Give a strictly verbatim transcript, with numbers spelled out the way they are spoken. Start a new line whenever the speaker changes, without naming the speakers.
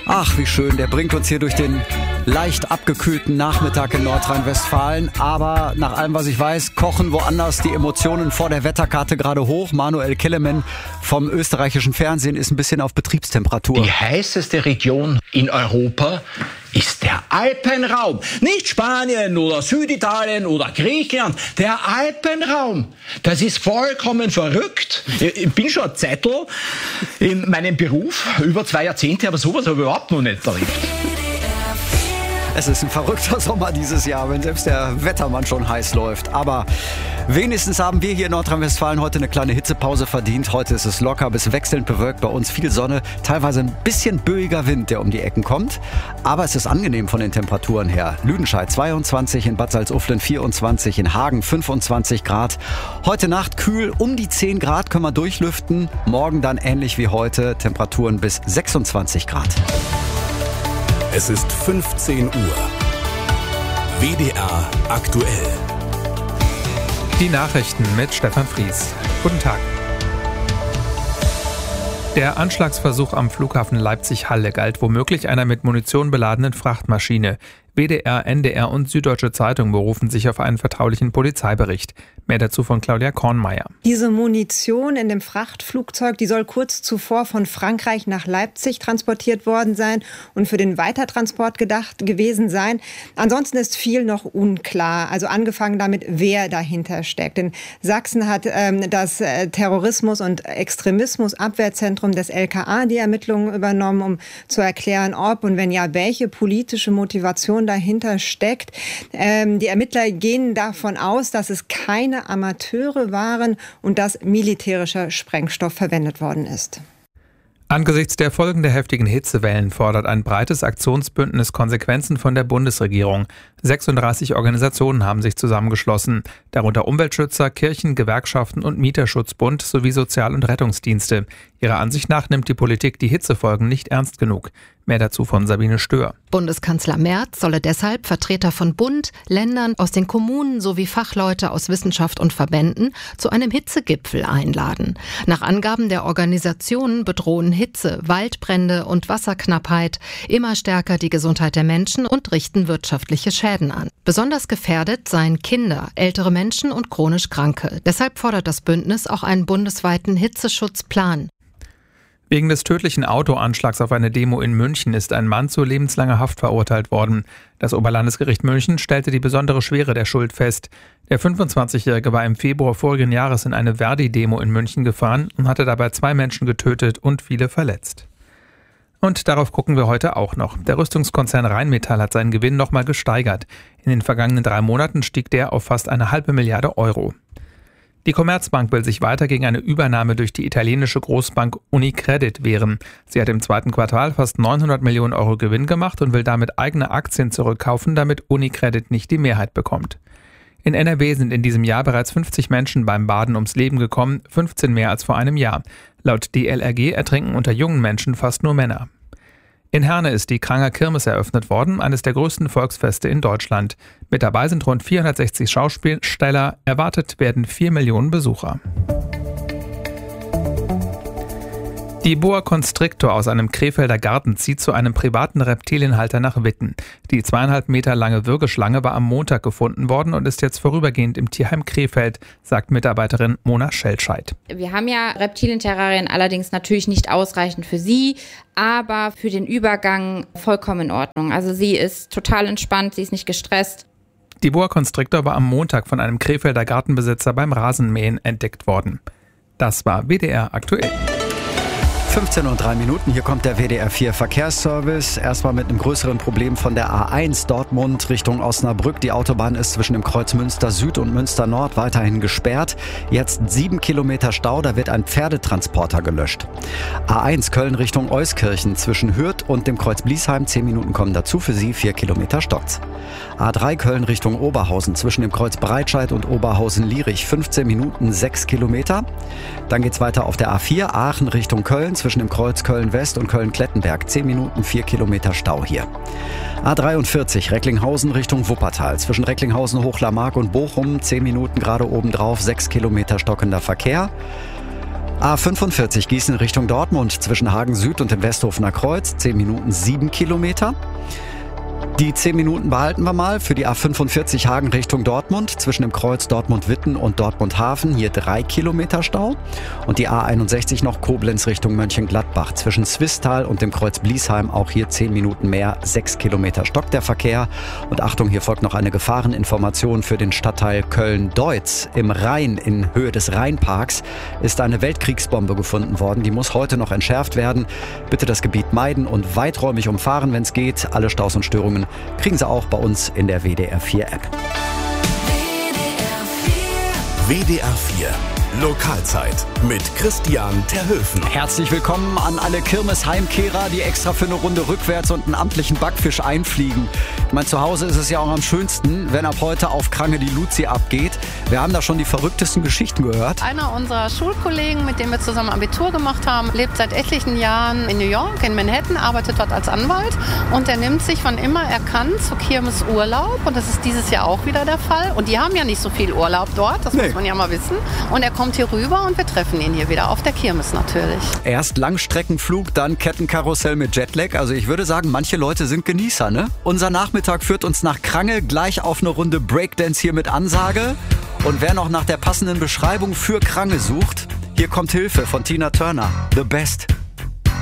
Ach, wie schön, der bringt uns hier durch den leicht abgekühlten Nachmittag in Nordrhein-Westfalen. Aber nach allem, was ich weiß, kochen woanders die Emotionen vor der Wetterkarte gerade hoch. Manuel Killemann vom österreichischen Fernsehen ist ein bisschen auf Betriebstemperatur.
Die heißeste Region in Europa ist der Alpenraum. Nicht Spanien oder Süditalien oder Griechenland. Der Alpenraum. Das ist vollkommen verrückt. Ich bin schon ein Zeitl in meinem Beruf, über zwei Jahrzehnte, aber sowas habe ich überhaupt noch nicht erlebt.
Es ist ein verrückter Sommer dieses Jahr, wenn selbst der Wettermann schon heiß läuft. Aber wenigstens haben wir hier in Nordrhein-Westfalen heute eine kleine Hitzepause verdient. Heute ist es locker bis wechselnd bewölkt, bei uns viel Sonne, teilweise ein bisschen böiger Wind, der um die Ecken kommt. Aber es ist angenehm von den Temperaturen her. Lüdenscheid zweiundzwanzig, in Bad Salzuflen vierundzwanzig, in Hagen fünfundzwanzig Grad. Heute Nacht kühl, um die zehn Grad können wir durchlüften. Morgen dann ähnlich wie heute, Temperaturen bis sechsundzwanzig Grad.
Es ist fünfzehn Uhr. W D R aktuell.
Die Nachrichten mit Stefan Fries. Guten Tag. Der Anschlagsversuch am Flughafen Leipzig-Halle galt womöglich einer mit Munition beladenen Frachtmaschine. W D R, N D R und Süddeutsche Zeitung berufen sich auf einen vertraulichen Polizeibericht. Mehr dazu von Claudia Kornmeier.
Diese Munition in dem Frachtflugzeug, die soll kurz zuvor von Frankreich nach Leipzig transportiert worden sein und für den Weitertransport gedacht gewesen sein. Ansonsten ist viel noch unklar. Also angefangen damit, wer dahinter steckt. In Sachsen hat ähm, das äh, Terrorismus- und Extremismusabwehrzentrum des L K A die Ermittlungen übernommen, um zu erklären, ob und wenn ja, welche politische Motivation dahinter steckt. Ähm, die Ermittler gehen davon aus, dass es keine Amateure waren und dass militärischer Sprengstoff verwendet worden ist.
Angesichts der Folgen der heftigen Hitzewellen fordert ein breites Aktionsbündnis Konsequenzen von der Bundesregierung. sechsunddreißig Organisationen haben sich zusammengeschlossen, darunter Umweltschützer, Kirchen, Gewerkschaften und Mieterschutzbund sowie Sozial- und Rettungsdienste. Ihrer Ansicht nach nimmt die Politik die Hitzefolgen nicht ernst genug. Mehr dazu von Sabine Stör.
Bundeskanzler Merz solle deshalb Vertreter von Bund, Ländern, aus den Kommunen sowie Fachleute aus Wissenschaft und Verbänden zu einem Hitzegipfel einladen. Nach Angaben der Organisationen bedrohen Hitze, Waldbrände und Wasserknappheit immer stärker die Gesundheit der Menschen und richten wirtschaftliche Schäden an. Besonders gefährdet seien Kinder, ältere Menschen und chronisch Kranke. Deshalb fordert das Bündnis auch einen bundesweiten Hitzeschutzplan.
Wegen des tödlichen Autoanschlags auf eine Demo in München ist ein Mann zu lebenslanger Haft verurteilt worden. Das Oberlandesgericht München stellte die besondere Schwere der Schuld fest. Der fünfundzwanzigjährige war im Februar vorigen Jahres in eine Verdi-Demo in München gefahren und hatte dabei zwei Menschen getötet und viele verletzt. Und darauf gucken wir heute auch noch. Der Rüstungskonzern Rheinmetall hat seinen Gewinn nochmal gesteigert. In den vergangenen drei Monaten stieg der auf fast eine halbe Milliarde Euro. Die Commerzbank will sich weiter gegen eine Übernahme durch die italienische Großbank Unicredit wehren. Sie hat im zweiten Quartal fast neunhundert Millionen Euro Gewinn gemacht und will damit eigene Aktien zurückkaufen, damit Unicredit nicht die Mehrheit bekommt. In N R W sind in diesem Jahr bereits fünfzig Menschen beim Baden ums Leben gekommen, fünfzehn mehr als vor einem Jahr. Laut D L R G ertrinken unter jungen Menschen fast nur Männer. In Herne ist die Kranger Kirmes eröffnet worden, eines der größten Volksfeste in Deutschland. Mit dabei sind rund vierhundertsechzig Schausteller, erwartet werden vier Millionen Besucher. Die Boa Constrictor aus einem Krefelder Garten zieht zu einem privaten Reptilienhalter nach Witten. Die zweieinhalb Meter lange Würgeschlange war am Montag gefunden worden und ist jetzt vorübergehend im Tierheim Krefeld, sagt Mitarbeiterin Mona Scheltscheid.
Wir haben ja Reptilienterrarien, allerdings natürlich nicht ausreichend für sie, aber für den Übergang vollkommen in Ordnung. Also sie ist total entspannt, sie ist nicht gestresst.
Die Boa Constrictor war am Montag von einem Krefelder Gartenbesitzer beim Rasenmähen entdeckt worden. Das war W D R aktuell.
fünfzehn Uhr drei Minuten, hier kommt der W D R vier Verkehrsservice. Erstmal mit einem größeren Problem von der A eins Dortmund Richtung Osnabrück. Die Autobahn ist zwischen dem Kreuz Münster Süd und Münster Nord weiterhin gesperrt. Jetzt sieben Kilometer Stau, da wird ein Pferdetransporter gelöscht. A eins Köln Richtung Euskirchen zwischen Hürth und dem Kreuz Bliesheim. zehn Minuten kommen dazu, für Sie vier Kilometer stockt's. A drei Köln Richtung Oberhausen zwischen dem Kreuz Breitscheid und Oberhausen-Lierich. fünfzehn Minuten, sechs Kilometer. Dann geht's weiter auf der A vier Aachen Richtung Köln zwischen dem Kreuz Köln-West und Köln-Klettenberg. zehn Minuten, vier Kilometer Stau hier. A dreiundvierzig Recklinghausen Richtung Wuppertal. Zwischen Recklinghausen, Hochlarmark und Bochum. zehn Minuten gerade obendrauf, sechs Kilometer stockender Verkehr. A fünfundvierzig Gießen Richtung Dortmund zwischen Hagen Süd und dem Westhofener Kreuz, zehn Minuten sieben Kilometer. Die zehn Minuten behalten wir mal für die A fünfundvierzig Hagen Richtung Dortmund zwischen dem Kreuz Dortmund-Witten und Dortmund-Hafen. Hier drei Kilometer Stau. Und die A einundsechzig noch Koblenz Richtung Mönchengladbach zwischen Swisttal und dem Kreuz Bliesheim. Auch hier zehn Minuten mehr, sechs Kilometer stockt der Verkehr. Und Achtung, hier folgt noch eine Gefahreninformation für den Stadtteil Köln-Deutz. Im Rhein, in Höhe des Rheinparks, ist eine Weltkriegsbombe gefunden worden. Die muss heute noch entschärft werden. Bitte das Gebiet meiden und weiträumig umfahren, wenn es geht. Alle Staus und Störungen kriegen Sie auch bei uns in der W D R vier App.
W D R vier Lokalzeit mit Christian Terhöfen.
Herzlich willkommen an alle Kirmesheimkehrer, die extra für eine Runde rückwärts und einen amtlichen Backfisch einfliegen. Ich meine, zu Hause ist es ja auch am schönsten, wenn ab heute auf Krange die Luzi abgeht. Wir haben da schon die verrücktesten Geschichten gehört.
Einer unserer Schulkollegen, mit dem wir zusammen Abitur gemacht haben, lebt seit etlichen Jahren in New York, in Manhattan, arbeitet dort als Anwalt und er nimmt sich, wann immer er kann, zu Kirmes Urlaub und das ist dieses Jahr auch wieder der Fall. Und die haben ja nicht so viel Urlaub dort, das nee. muss man ja mal wissen. Und er kommt hier rüber und wir treffen ihn hier wieder auf der Kirmes natürlich.
Erst Langstreckenflug, dann Kettenkarussell mit Jetlag. Also ich würde sagen, manche Leute sind Genießer, ne? Unser Nachmittag führt uns nach Krange, gleich auf eine Runde Breakdance hier mit Ansage. Und wer noch nach der passenden Beschreibung für Krange sucht, hier kommt Hilfe von Tina Turner. The Best.